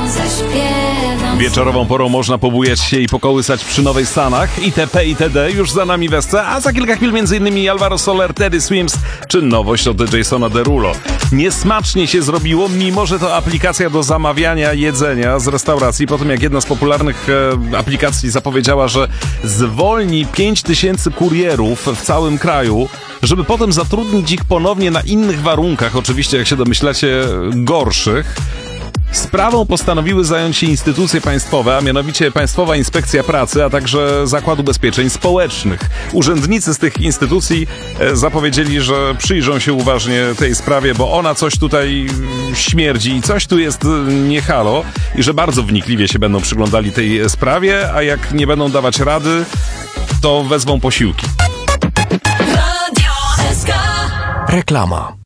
zaśpiewam. Wieczorową porą można pobujać się i pokołysać przy Nowych Stanach. ITP, itd. Już za nami w SC, a za kilka chwil m.in. Alvaro Soler, Teddy Swims czy nowość od Jasona Derulo. Niesmacznie się zrobiło, mimo że to aplikacja do zamawiania jedzenia z restauracji, po tym jak jedna z popularnych aplikacji zapowiedziała, że zwolni 5000 kurierów w całym kraju, żeby potem zatrudnić ich ponownie na innych warunkach, oczywiście jak się domyślacie gorszych. Sprawą postanowiły zająć się instytucje państwowe, a mianowicie Państwowa Inspekcja Pracy, a także Zakład Ubezpieczeń Społecznych. Urzędnicy z tych instytucji zapowiedzieli, że przyjrzą się uważnie tej sprawie, bo ona coś tutaj śmierdzi i coś tu jest nie halo i że bardzo wnikliwie się będą przyglądali tej sprawie, a jak nie będą dawać rady, to wezwą posiłki. Reklama.